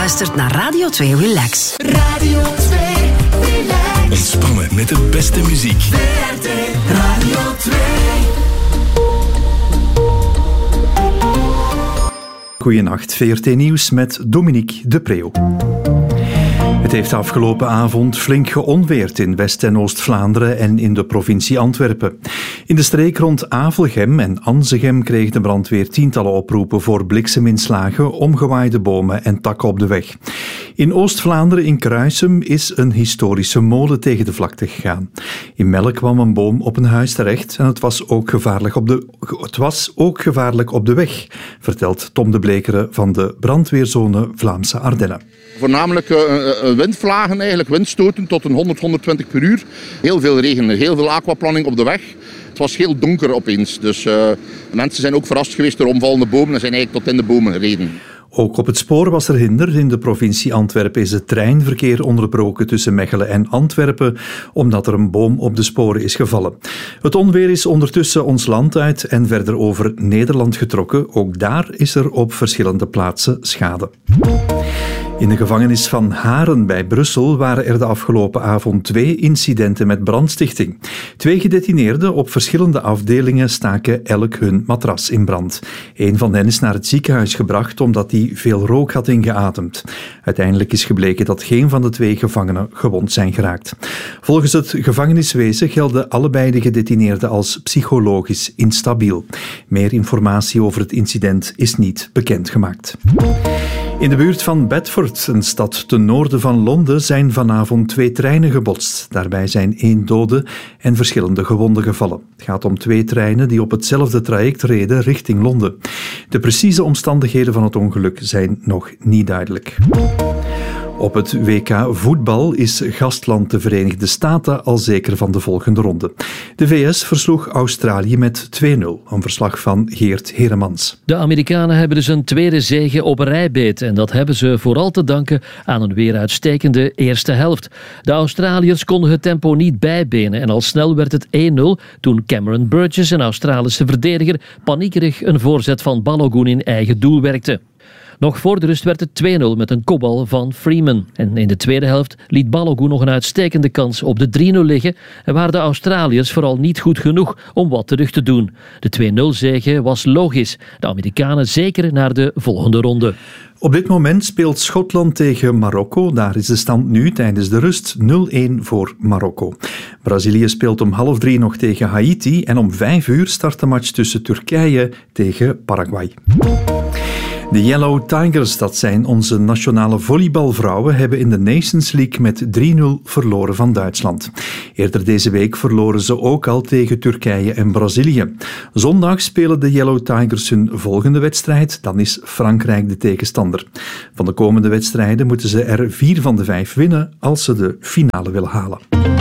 luistert naar Radio 2 Relax. Radio 2 Relax. Ontspannen met de beste muziek. VRT Radio 2. Goedenacht, VRT Nieuws met Dominique de Preeuw. Het heeft afgelopen avond flink geonweerd in West- en Oost-Vlaanderen en in de provincie Antwerpen. In de streek rond Avelgem en Anzegem kreeg de brandweer tientallen oproepen voor blikseminslagen, omgewaaide bomen en takken op de weg. In Oost-Vlaanderen in Kruisum is een historische molen tegen de vlakte gegaan. In Melle kwam een boom op een huis terecht en het was ook gevaarlijk op de weg, vertelt Tom de Blekere van de brandweerzone Vlaamse Ardennen. Voornamelijk windvlagen, eigenlijk windstoten tot een 100-120 per uur. Heel veel regen, heel veel aquaplanning op de weg. Het was heel donker opeens, dus mensen zijn ook verrast geweest door omvallende bomen en zijn eigenlijk tot in de bomen gereden. Ook op het spoor was er hinder. In de provincie Antwerpen is het treinverkeer onderbroken tussen Mechelen en Antwerpen, omdat er een boom op de sporen is gevallen. Het onweer is ondertussen ons land uit en verder over Nederland getrokken. Ook daar is er op verschillende plaatsen schade. In de gevangenis van Haren bij Brussel waren er de afgelopen avond 2 incidenten met brandstichting. 2 gedetineerden op verschillende afdelingen staken elk hun matras in brand. Een van hen is naar het ziekenhuis gebracht omdat hij veel rook had ingeademd. Uiteindelijk is gebleken dat geen van de 2 gevangenen gewond zijn geraakt. Volgens het gevangeniswezen gelden allebei de gedetineerden als psychologisch instabiel. Meer informatie over het incident is niet bekendgemaakt. In de buurt van Bedford, een stad ten noorden van Londen, zijn vanavond 2 treinen gebotst. Daarbij zijn 1 dode en verschillende gewonden gevallen. Het gaat om 2 treinen die op hetzelfde traject reden richting Londen. De precieze omstandigheden van het ongeluk zijn nog niet duidelijk. Op het WK voetbal is gastland de Verenigde Staten al zeker van de volgende ronde. De VS versloeg Australië met 2-0. Een verslag van Geert Heremans. De Amerikanen hebben dus een tweede zege op een rij beet en dat hebben ze vooral te danken aan een weer uitstekende eerste helft. De Australiërs konden het tempo niet bijbenen en al snel werd het 1-0 toen Cameron Burgess, een Australische verdediger, paniekerig een voorzet van Balogun in eigen doel werkte. Nog voor de rust werd het 2-0 met een kopbal van Freeman. En in de tweede helft liet Balogun nog een uitstekende kans op de 3-0 liggen en waren de Australiërs vooral niet goed genoeg om wat terug te doen. De 2-0-zege was logisch. De Amerikanen zeker naar de volgende ronde. Op dit moment speelt Schotland tegen Marokko. Daar is de stand nu tijdens de rust 0-1 voor Marokko. Brazilië speelt om 2:30 nog tegen Haiti en om 5:00 start de match tussen Turkije tegen Paraguay. De Yellow Tigers, dat zijn onze nationale volleybalvrouwen, hebben in de Nations League met 3-0 verloren van Duitsland. Eerder deze week verloren ze ook al tegen Turkije en Brazilië. Zondag spelen de Yellow Tigers hun volgende wedstrijd, dan is Frankrijk de tegenstander. Van de komende wedstrijden moeten ze er 4 van de 5 winnen als ze de finale willen halen.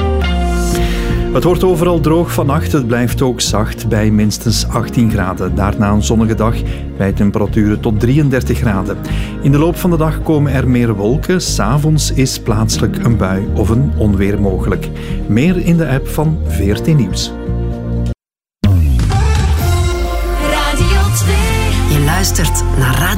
Het wordt overal droog vannacht. Het blijft ook zacht bij minstens 18 graden. Daarna een zonnige dag bij temperaturen tot 33 graden. In de loop van de dag komen er meer wolken. 's Avonds is plaatselijk een bui of een onweer mogelijk. Meer in de app van VRT Nieuws. Radio 2. Je luistert naar Radio